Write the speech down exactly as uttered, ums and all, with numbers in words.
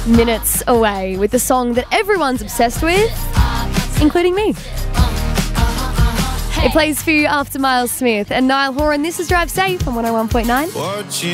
minutes away with the song that everyone's obsessed with, including me. It plays for you after Miles Smith and Niall Horan. This is Drive Safe on one oh one point nine.